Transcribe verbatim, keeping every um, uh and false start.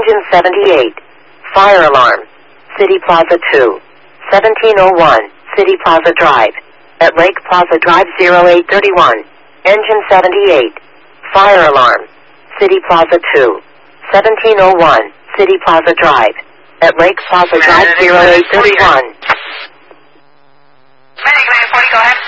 Engine seventy-eight. Fire alarm. City Plaza two. seventeen oh one. City Plaza Drive. At Lake Plaza Drive zero eight thirty-one. Engine seventy-eight. Fire alarm. City Plaza two. seventeen oh one. City Plaza Drive. At Lake Plaza Drive zero eight thirty-one. Medic nine forty, go ahead.